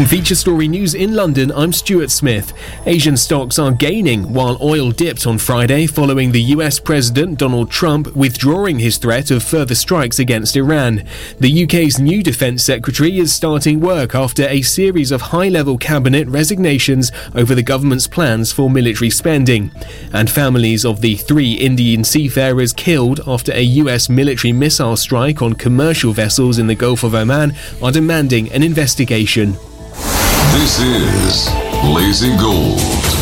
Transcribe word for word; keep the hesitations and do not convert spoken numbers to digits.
Feature Story News in London, I'm Stuart Smith. Asian stocks are gaining while oil dipped on Friday following the U S President Donald Trump withdrawing his threat of further strikes against Iran. The U K's new Defence Secretary is starting work after a series of high-level cabinet resignations over the government's plans for military spending. And families of the three Indian seafarers killed after a U S military missile strike on commercial vessels in the Gulf of Oman are demanding an investigation. This is Lazy Gold.